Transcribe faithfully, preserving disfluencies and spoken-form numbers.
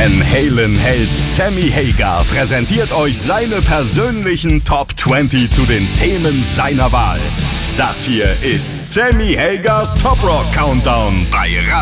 Van Halen-Held Sammy Hagar präsentiert euch seine persönlichen Top zwanzig zu den Themen seiner Wahl. Das hier ist Sammy Hagars Top Rock Countdown bei